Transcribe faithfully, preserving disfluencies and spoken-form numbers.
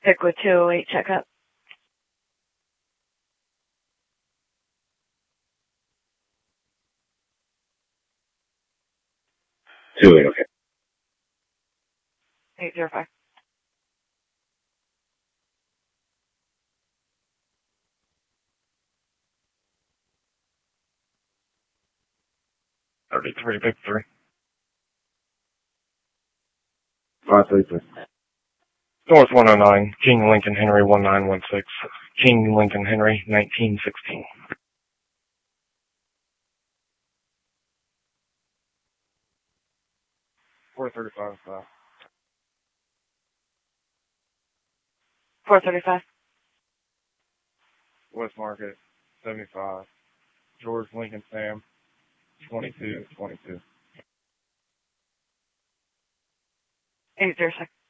Pickwood two oh eight, checkup. two oh eight, okay. eight zero five. thirty-three, big three. five thirty-three. North one oh nine, King Lincoln Henry one nine one six, King Lincoln Henry nineteen sixteen. four thirty-five, uh, four thirty-five. West Market, seventy-five, George Lincoln Sam, twenty-two, twenty-two. eight zero six.